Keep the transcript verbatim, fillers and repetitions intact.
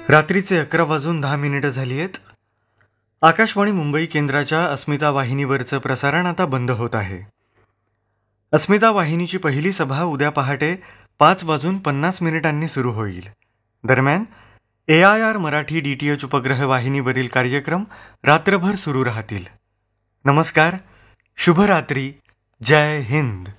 रात्रीचे अकरा वाजून दहा मिनिटं झाली आहेत. आकाशवाणी मुंबई केंद्राच्या अस्मिता वाहिनीवरचं प्रसारण आता बंद होत आहे. अस्मिता वाहिनीची पहिली सभा उद्या पहाटे पाच वाजून पन्नास मिनिटांनी सुरू होईल. दरम्यान ए I R Marathi D T H उपग्रह वाहिनीवरील कार्यक्रम रात्रभर सुरू राहतील. नमस्कार, शुभरात्री, जय हिंद.